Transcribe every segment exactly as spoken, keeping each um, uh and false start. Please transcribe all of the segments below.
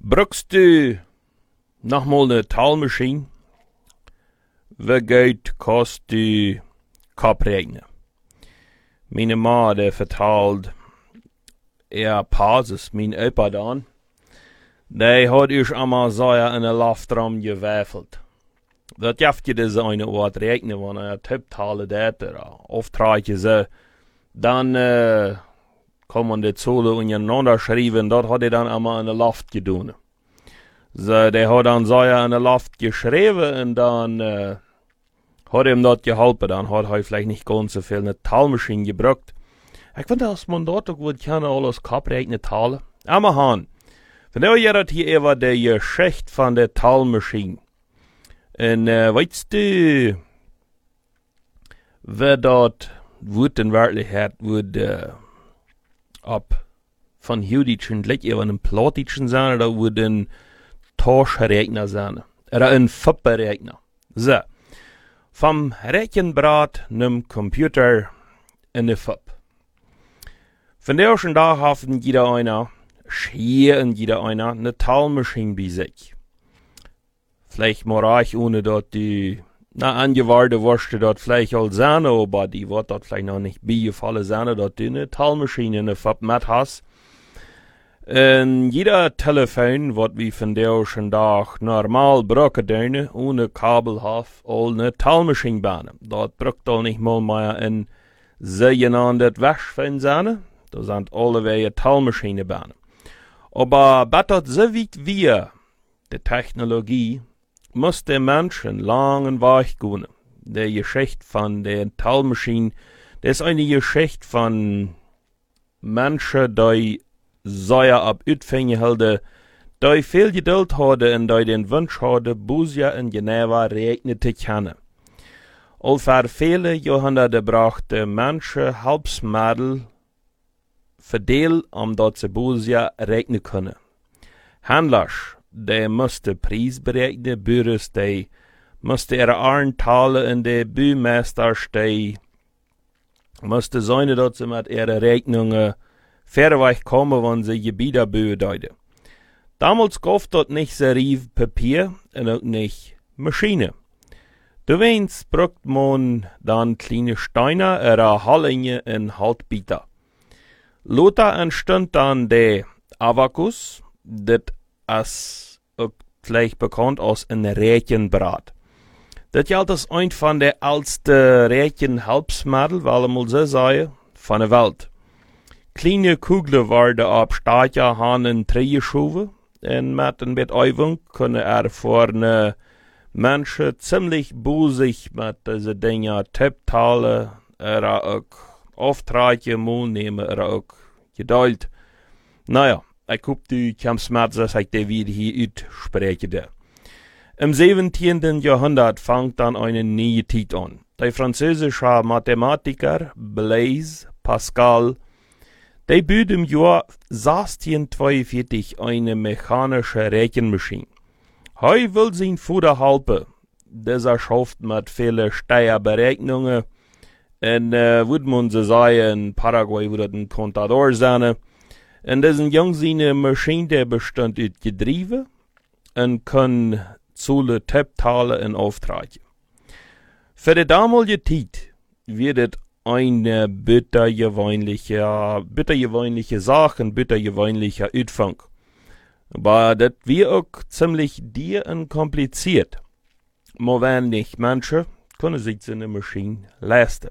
Brukst du nochmal eine Talmaschine? Wie Geld kost du koprekenen? Meine Ma, der vertalt er Pauses, mein Opa dann. Der hat ich einmal so in der Loftraum gewerfelt. Dat jaft je dus een wat rekenen, want er tiptalen dat er auftragen ze. Dan uh, kan man dit zo ondereinander schrijven, dat had hij dan allemaal in de loft gedaan. So, der hat dann so in der Loft geschrieben und dann uh, hat ihm das geholfen. Dann hat er vielleicht nicht ganz so viel eine Talmaschine gebraucht. Ich finde, dass man dort auch gut kann alles kaprechnen Talen. Aber han, von der hier hier ever der Geschichte von der Talmaschine. Und uh, weißt du, wer dort wird in Wirklichkeit wird uh, ab von Jüdischen gleich eher einen Plattischen sein oder wird ein Tauschrechner sein. Oder ein Fupperechner. So. Vom Rechenbrat nem Computer in der Fupp. Von der ersten Tag haben jeder einer, schier in jeder einer, eine Talmaschine bei sich. Vielleicht mal ich ohne dort die, na, angewahrte Wurste dort vielleicht all sein, aber die wird dort vielleicht noch nicht beigefallen sein, dort die eine Talmaschine in der Fupp mit hast. En jeder Telefon, wat wie von der ersten Tag normal brauchen dürfen, ohne Kabel haf, all ne Talmaschine banen. Dort braucht all nicht mal mehr ein sogenanntes Waschfan sein. Da sind alle wege Talmaschine banen. Aber bettet so weit wir, die Technologie, muss der Menschen lang und weich gehen. Der Geschichte von der Talmaschine, das ist eine Geschichte von Menschen, die Säuer ab Utfänge halde, die viel Geduld hadden und die den Wunsch hadden, Busia in Geneva regnen te kennen. Al voor viele Jahrhunderte brachte Menschen Hilfsmittel verdeel, omdat ze Busia regnen kunnen. Handlers, die moesten Preis berekenen, Büros, die moesten ihre Arn talen en de Buurmeesters, die moesten zijn dat ze met ihre Rechnungen verweg kommen, wenn sie Gebiete bedeuten. Damals gab dort nicht Seriv Papier und auch nicht Maschine. Du weinst braucht man dann kleine Steine oder Hallinge in Haltbieter. Lothar entstand dann der Abakus, das ist auch vielleicht bekannt als ein Rechenbrat. Das gilt als ein von der ältesten Rechenhilfsmittel, weil man so sagen, von der Welt. Kleine Kugeln werden ab Staatja Hahnen geschoben und mit ein bisschen Übung können er vorne Menschen ziemlich busig mit diesen Dingen tipptalen, er auch Aufträge mal nehmen, er auch Geduld. Naja, ich hoffe, du kommst mit, dass ich dir wieder hier ausspreche. Im siebzehnten. Jahrhundert fängt dann eine neue Zeit an. Der französische Mathematiker Blaise Pascal, der baut im Jahr sechzehnhundertzweiundvierzig eine mechanische Rechenmaschine. Er will sein Vater helfen. Dieser schafft mit vielen Steuerberechnungen. Und äh, würde man so sagen, in Paraguay würde ein Contador sein. Und diesen Jungen seine Maschine, der bestand aus Getriebe und kann Zule Tipptalen in Auftrag. Für die damalige Zeit wird es eine bittergewöhnliche, bittergewöhnliche Sache, ein bittergewöhnlicher Utfang. Aber das wird auch ziemlich dir und kompliziert. Aber wenn nicht Menschen, können sich so eine Maschine leisten.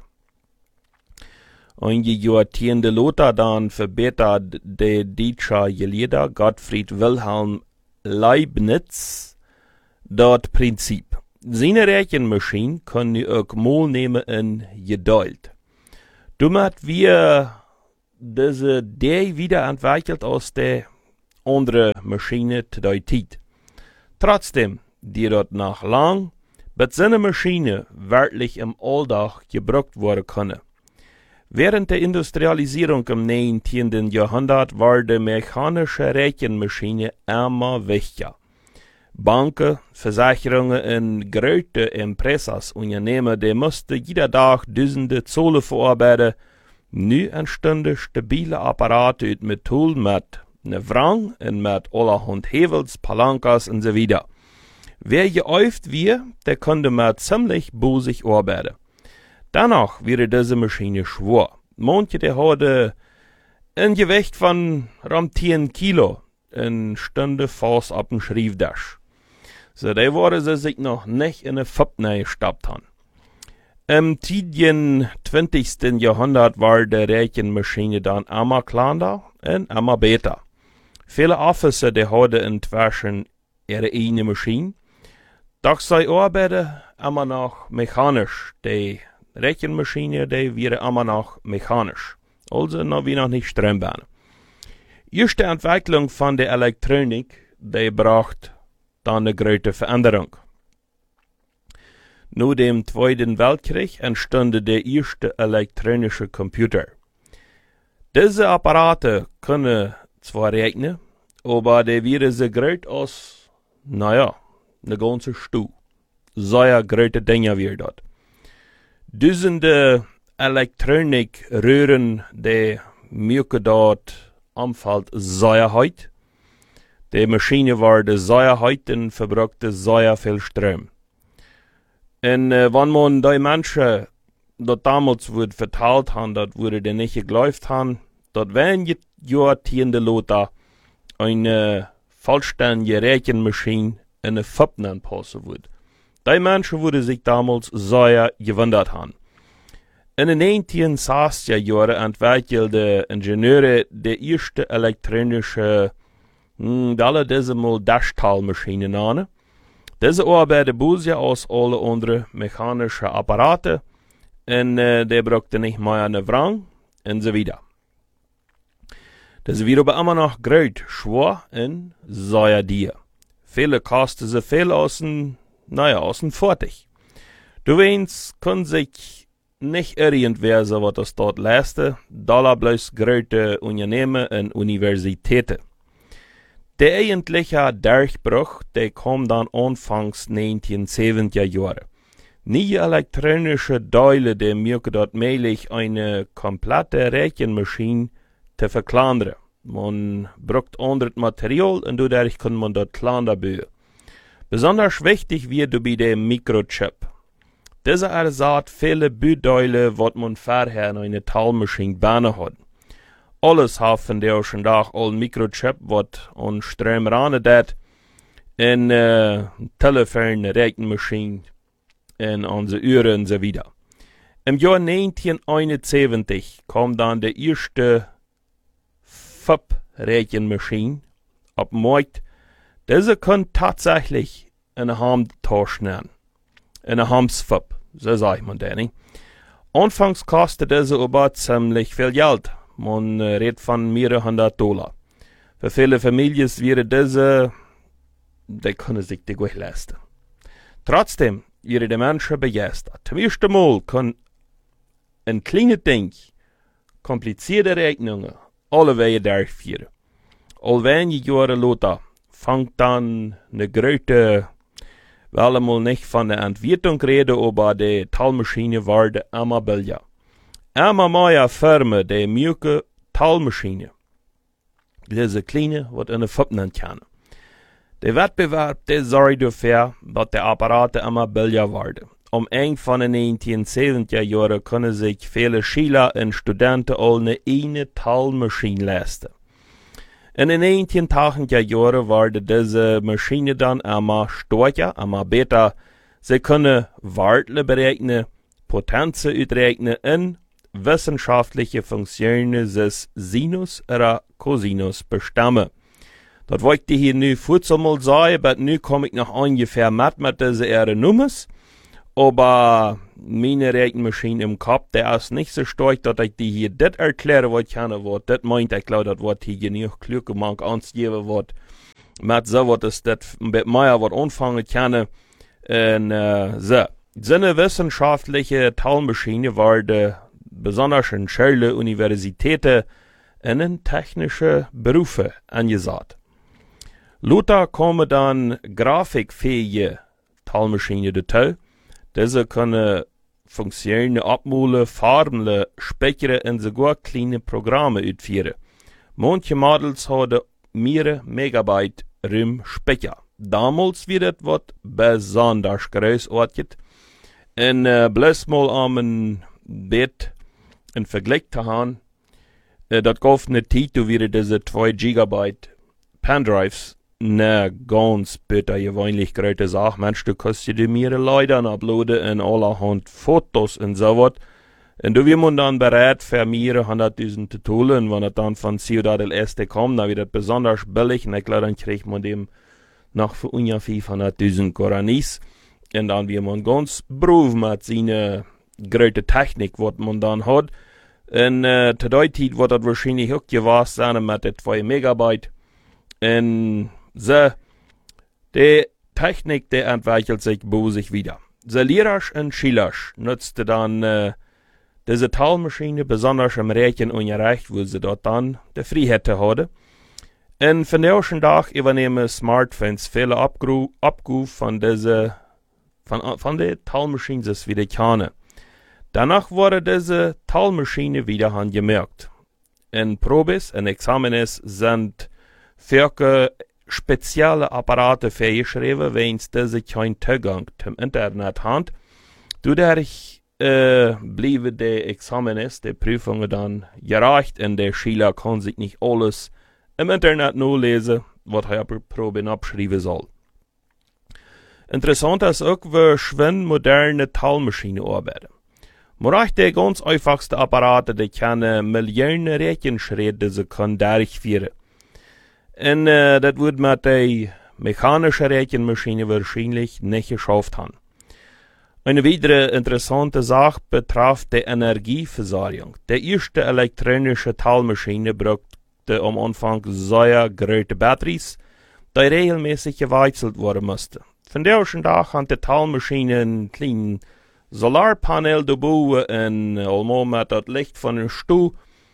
Einige Jahrzehnte Lothar dann verbessert der deutsche Gelehrte Gottfried Wilhelm Leibniz das Prinzip. Seine Rechenmaschine können auch mal nehmen in Geduld. Damit wir diese Idee wiederentwickelt aus der anderen Maschine zu der Zeit. Trotzdem, die dort nach lang, bis seine Maschine wirklich im Alltag gebraucht werden können. Während der Industrialisierung im neunzehnten. Jahrhundert war die mechanische Rechenmaschine immer wichtiger. Banken, Versicherungen und große Impressorsunternehmen, die mussten jeder Tag Dutzende Zahlen verarbeiten. Nu entstanden stabile Apparate aus Metall mit ne Wrang en met allerhand Hevels, Palankas en so wieder. Wer geäuft wir, der konnte mit ziemlich busig arbeiten. Danach wäre diese Maschine schwer. Manche, der hatte ein Gewicht von rund zehn Kilo en Stunde fast auf dem Schrifttisch. So, da wurde sie sich noch nicht in eine Fabne gestappt haben. Im tidigen zwanzigsten Jahrhundert war die Rechenmaschine dann immer kleiner und immer besser. Viele Officer, die hatten inzwischen ihre eigene Maschine. Doch sie arbeiten immer noch mechanisch. Die Rechenmaschine, die wäre immer noch mechanisch. Also noch wie noch nicht Strombahn. Erste Entwicklung von der Elektronik, die braucht dann eine große Veränderung. Nach dem Zweiten Weltkrieg entstand der erste elektronische Computer. Diese Apparate können zwar rechnen, aber die wären so groß als, naja, eine ganze Stuhl. Sehr große Dinge wären dort. Dutzende Elektronikröhren, die mögen dort anfällt sehr heiß. Die Maschine war de sehr heiß und verbrauchte sehr viel Strom. Und äh, wenn man die Menschen dort damals wird verteilt haben, das wurde die nicht geglaubt haben, dort wenn Jahrzehnte Lothar eine vollständige Rechenmaschine in eine Fabne anpassen wird. Die Menschen würden sich damals sehr gewundert haben. In den neunzehnhundertsechziger Jahren entwickelten Ingenieure die erste elektronische, hm, alle diese mal Dashtalmaschinen an. Diese arbeiten besser als alle anderen mechanischen Apparate und äh, die brauchten nicht mehr eine Wrang und so weiter. Das wird aber immer noch groß, schwer und sehr teuer. Viele kosten so viel aus dem, naja, aus dem fertig. Du weißt, kann sich nicht irgendwer so was das dort leisten, da bloß große Unternehmen und Universitäten. Der eigentliche Durchbruch, der kam dann anfangs neunzehnhundertsiebziger Jahre. Nie elektronische Teile, die mögen dort möglich eine komplette Rechenmaschine zu verkleinern. Man braucht anderes Material und dadurch kann man dort kleiner bauen. Besonders wichtig wird dabei der Mikrochip. Dieser ersetzt viele Bauteile, was man vorher in einer Teilmaschine bauen hat. Alles haben der auch schon da all Mikrochip, was an Strom ran dat, in äh, Telefon, Rechenmaschine, in unsere Uhren und so weiter. Im Jahr neunzehnhunderteinundsiebzig kam dann der erste Fab-Rechenmaschine auf den Markt. Diese kann tatsächlich eine Heimtausch nennen. Eine Heimsfab, so sagt man das nicht. Anfangs kostete diese aber ziemlich viel Geld. Man äh, redet von mehreren hundert Dollar. Für viele Familien wäre diese, die können sich die gut leisten. Trotzdem, ihre die Menschen begeistert. Zum ersten Mal kann ein kleines Ding komplizierte Rechnungen alle Wege durchführen. All wenige Jahre später fängt dann eine große, weil mal nicht von der Entwicklung reden, aber die Teilmaschine wurde immer billiger. Immer mehr Firmen, die mögen Teilmaschinen. Diese kleine, was in der Fabne kann. Der Wettbewerb, der sorgt dafür, dass die Apparate immer billiger werden. Am Ende von den neunzehnhundertsiebziger Jahren können sich viele Schüler und Studenten all eine eine Teilmaschine leisten. In den neunzehnhundertachtziger Jahren wurde diese Maschine dann immer stärker, immer besser. Sie können Werte berechnen, Potenzen ausrechnen und wissenschaftliche Funktionen des Sinus oder Cosinus bestimmen. Das wollte ich hier nu vorzu mal sagen, aber nu komme ich noch ungefähr mit mit diese ihre Nummers. Aber meine Rechenmaschine im Kopf, der ist nicht so stark, dass ich die hier das erklären wollte, kann, was das meint. Ich glaube, das wird hier genug klug gemacht, anzugeben, was mit so was ist, das mit mehr was anfangen kann. Und, äh, so. So eine wissenschaftliche Teilmaschine wurde besonders in Schulen, Universitäten und in technische Berufe angesagt. Luther kommen dann grafikfähige Teilmaschinen dazu. Diese können Funktionen abmalen, Farben, Speckere und sogar kleine Programme ausführen. Manche Models haben mehrere Megabyte RAM Speicher. Damals wird es was besonders groß ortet. En uh, bloß mal am ein Bett in Vergleich zu haben, uh, das gab eine Zeit, wo wir diese zwei Gigabyte Pendrives ne ganz bitter gewöhnlich große Sache. Mensch, du kannst dir mehrere Leute uploaden und allerhand Fotos und so was. Und du wirst dann bereit für mehrere hunderttausend zu tun, wenn es dann von Ciudad del Este kommt, dann wird das besonders billig. Und ich glaube, dann kriegt man dem noch für ungefähr fünfhunderttausend Guaranis. Und dann wird man ganz brav mit seiner großen Technik, was man dann hat. Und äh, zu der Zeit wird das wahrscheinlich auch gewesen sein mit den zwei Megabyte. Und so, die Technik, die entwickelt sich bosig wieder. So Lehrers und Schüler nutzte dann äh, diese Talmaschine besonders im Rätchenunterricht, wo sie dort dann die Freiheit hatten. Und von der ersten Tag übernehmen Smartphones viele Abgaben von dieser von, von der Talmaschine, das wieder kennen. Danach wurde diese Talmaschine wieder angemerkt. In Probes und Examenes sind für spezielle Apparate vorgeschrieben, wenn diese keinen Zugang zum Internet haben. Dadurch äh, blieben die Examenes, die Prüfungen dann gereicht und der Schüler kann sich nicht alles im Internet nur lesen, was er per Probe abschreiben soll. Interessant ist auch, wie schön moderne Talmaschinen arbeiten. Man reicht die ganz einfachsten Apparate, die können Millionen Rechenschritte sie können durchführen. Und äh, das wird mit der mechanischen Rechenmaschine wahrscheinlich nicht geschafft haben. Eine weitere interessante Sache betrifft die Energieversorgung. Die erste elektronische Talmaschine brauchte am Anfang sehr große Batterien, die regelmäßig gewechselt werden mussten. Von der ersten Tag hat die Talmaschine einen kleinen Solarpanel dabei und allemaal mit das Licht von einem Stuhl.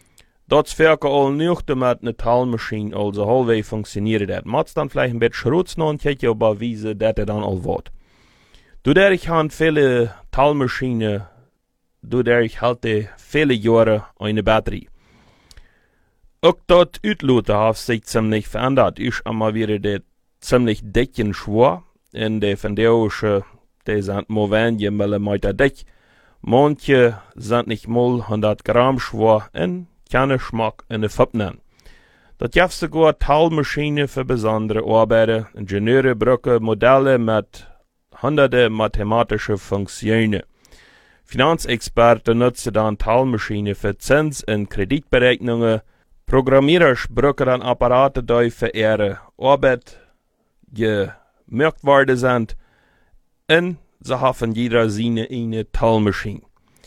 Das werkt all nicht mit einer Talmaschine, also halbwegs funktioniert das. Man dann vielleicht ein bisschen Schrotz noch ein Ketje, aber wie sie das dann all wird. Dadurch haben viele Talmaschinen, dadurch halten viele Jahre eine Batterie. Auch das Uitlaten hat sich ziemlich verändert. Ist einmal wieder der ziemlich dicken Schwur. In der von der Osche, die sind mal wenige Millimeter dick. Manche sind nicht mal hundert Gramm schwer und keinen Geschmack in der Fabnen. Das gibt sogar Talmaschinen für besondere Arbeiten. Ingenieure brauchen Modelle mit hunderte mathematische Funktionen. Finanzexperten nutzen dann Talmaschinen für Zins- und Kreditberechnungen. Programmierer brauchen dann Apparate, die für ihre Arbeit gemerkt worden sind. Und sie haben jeder seine eine Talmaschine.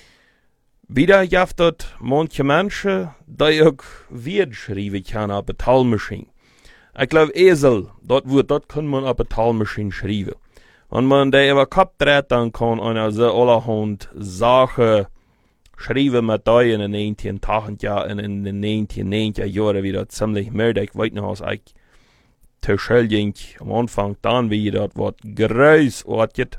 Wieder gibt es manche Menschen, die auch Wort schreiben können auf der Talmaschine. Ich glaube, Esel, das Wort, das kann man auf der Talmaschine schreiben. Wenn man die über den Kopf dreht, dann kann einer so allerhand Sachen schreiben mit die in den neunzehnhunderttausend Jahren und in den neunzehnhundertneunziger Jahren wieder ziemlich mürdig. Ich weiß noch, als ich zur Schule ging, am Anfang dann, wie das Wort großartig,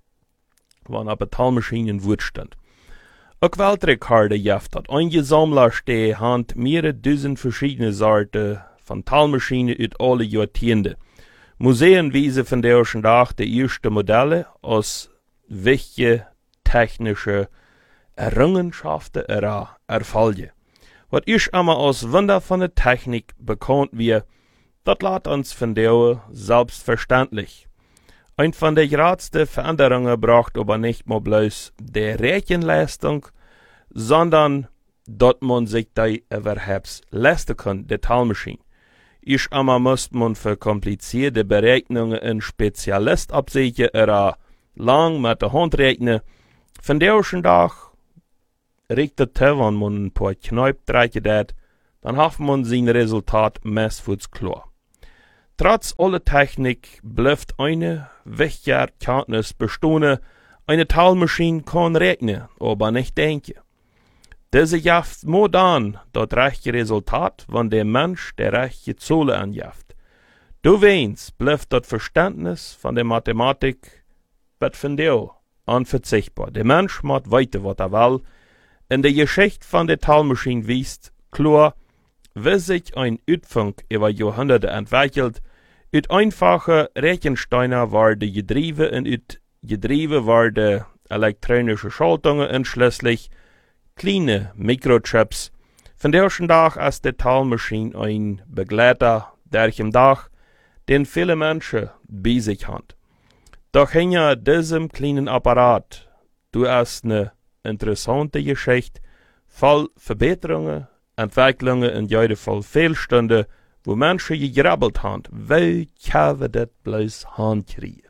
wann auf der Talmaschine ein Wort stand. Auch Weltrekorde gibt es. Einige Sammler haben mehrere Dutzend verschiedene Sorten von Talmaschinen aus alle Jahrzehnten. Museen weisen von der ersten Tag die ersten Modelle aus wichtige technische Errungenschaften oder Erfolge. Was ist einmal aus Wunder von der Technik bekannt wird, das lässt uns von der selbstverständlich. Ein von der größten Veränderungen braucht aber nicht mal bloß die Rechenleistung, sondern dass man sich die überhaupt leisten kann, die Talmaschine. Ist einmal muss man für komplizierte Berechnungen einen Spezialist absichern oder lang mit der Hand rechnen. Von der ersten Tag regt es, wenn man ein paar Kneipen drehen hat, dann hat man sein Resultat meistens klar. Trotz aller Technik bleibt eine wichtige Erkenntnis bestehen, eine Talmaschine kann rechnen, aber nicht denken. Diese gibt nur dann das rechte Resultat, wenn der Mensch der rechte Zahl angibt. Du weißt, bleibt das Verständnis von der Mathematik wird von dir unverzichtbar. Der Mensch macht weiter, was er will. In der Geschichte von der Talmaschine weist klar, wie sich ein Utfunk über Jahrhunderte entwickelt. Ut einfache Rechensteiner werden gedrieben und ut gedrieben werden elektronische Schaltungen und schließlich kleine Mikrochips. Von der ersten Tag ist die Talmaschine ein Begleiter durch den Tag, den viele Menschen bei sich haben. Doch hinter diesem kleinen Apparat, du hast eine interessante Geschichte, voll Verbesserungen, Entwicklungen und jede Fall Fehlstände, wo Menschen gegrabbelt haben, wie können wir das bloß hinkriegen?